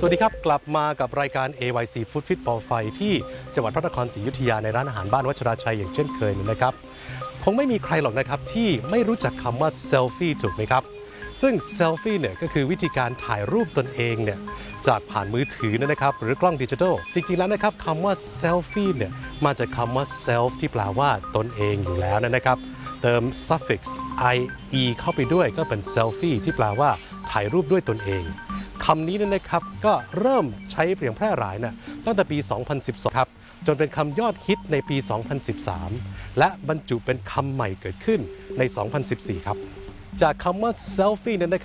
วัสดีครับกลับมากับรายการ AYC Food Fit for Fight ที่จังหวัดพระนครศรีอยุธยาในร้านอาหารบ้านวัชราชัยอย่างเช่นเคยนะครับคงไม่มีใครหรอกนะครับที่ไม่รู้จักคำว่าเซลฟี่ถูกไหมครับซึ่งเซลฟี่เนี่ยก็คือวิธีการถ่ายรูปตนเองเนี่ยจากผ่านมือถือนะครับหรือกล้องดิจิทัลจริงๆแล้วนะครับคำว่าเซลฟี่เนี่ยมาจากคำว่า self ที่แปลว่าตนเองอยู่แล้วนะครับเติม suffix ie เข้าไปด้วยก็เป็น selfie ที่แปลว่าถ่ายรูปด้วยตนเองคำนี้นะครับก็เริ่มใช้เปลี่ยนแพร่หลายตั้งแต่ปี 2012 ครับจนเป็นคำยอดฮิตในปี 2013 และบรรจุเป็นคำใหม่เกิดขึ้นใน 2014 ครับจากคำว่า selfie นั้นนะครับ